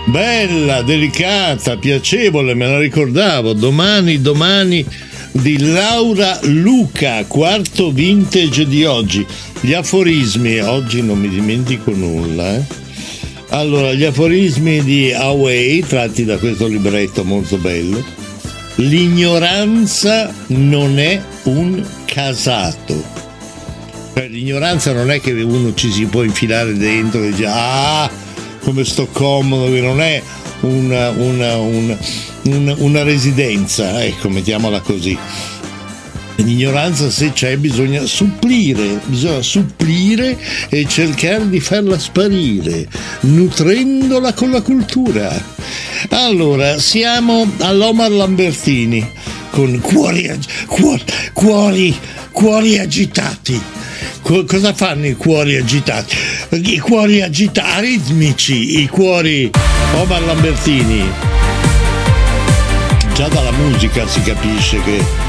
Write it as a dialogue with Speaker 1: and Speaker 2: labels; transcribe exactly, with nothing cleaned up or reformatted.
Speaker 1: Bella, delicata, piacevole, me la ricordavo. Domani, domani di Laura Luca, quarto vintage di oggi. Gli aforismi, oggi non mi dimentico nulla, eh. Allora, gli aforismi di Away, tratti da questo libretto molto bello. L'ignoranza non è un casato. Cioè, l'ignoranza non è che uno ci si può infilare dentro e dice ah, come sto comodo, che non è una, una, una, una, una residenza, ecco, mettiamola così. L'ignoranza, se c'è, bisogna supplire, bisogna supplire e cercare di farla sparire, nutrendola con la cultura. Allora, siamo all'Omar Lambertini con cuori, cuori, cuori, cuori agitati. Cosa fanno i cuori agitati? I cuori agitati, aritmici, i cuori. Omar Lambertini. Già dalla musica si capisce che